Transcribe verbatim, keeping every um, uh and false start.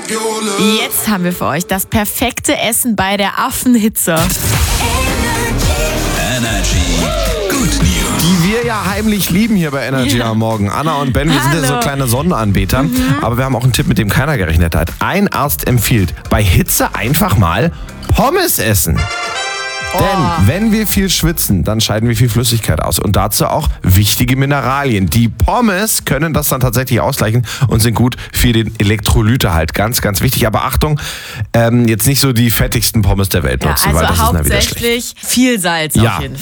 Jetzt haben wir für euch das perfekte Essen bei der Affenhitze. Energy Good News. Die wir ja heimlich lieben hier bei Energy Ja. am Morgen. Anna und Ben, wir sind ja Hallo. so kleine Sonnenanbeter. Mhm. Aber wir haben auch einen Tipp, mit dem keiner gerechnet hat. Ein Arzt empfiehlt, bei Hitze einfach mal Pommes essen. Denn wenn wir viel schwitzen, dann scheiden wir viel Flüssigkeit aus. Und dazu auch wichtige Mineralien. Die Pommes können das dann tatsächlich ausgleichen und sind gut für den Elektrolytehalt. Ganz, ganz wichtig. Aber Achtung, ähm, jetzt nicht so die fettigsten Pommes der Welt Ja, nutzen, also weil das ist dann wieder schlecht. hauptsächlich viel Salz Ja, auf jeden Fall.